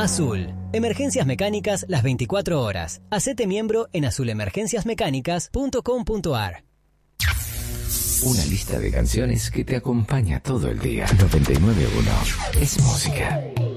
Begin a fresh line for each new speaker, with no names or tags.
Azul. Emergencias mecánicas las 24 horas. Hacete miembro en azulemergenciasmecánicas.com.ar.
Una lista de canciones que te acompaña todo el día. 99.1 es música.